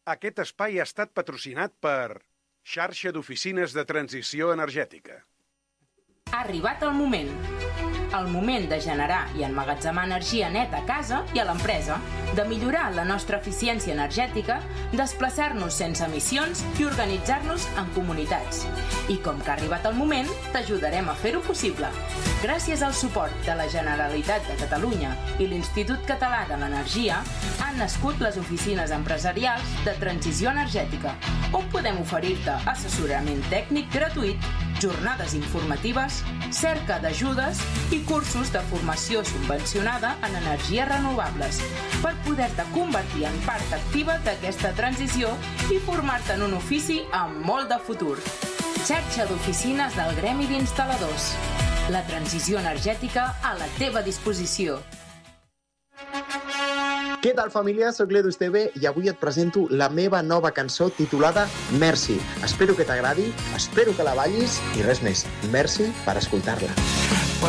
Aquest espai ha estat patrocinat per Xarxa d'Oficines de Transició Energètica. Ha arribat el moment de generar i emmagatzemar energia neta a casa i a l'empresa, de millorar la nostra eficiència energètica, desplaçar-nos sense emissions i organitzar-nos en comunitats. I com que ha arribat el moment, t'ajudarem a fer-ho possible. Gràcies al suport de la Generalitat de Catalunya i l'Institut Català de l'Energia, han nascut les oficines empresarials de transició energètica, on podem oferir-te assessorament tècnic gratuït, jornades informatives, cerca d'ajudes i cursos de formació subvencionada en energies renovables per poder-te convertir en part activa d'aquesta transició i formar-te en un ofici amb molt de futur. Xarxa d'oficines del Gremi d'Instal·ladors. La transició energètica a la teva disposició. Què tal, família? Soc l'Edu Esteve i avui et presento la meva nova cançó titulada Merci. Espero que t'agradi, espero que la ballis i res més. Merci per escoltar-la.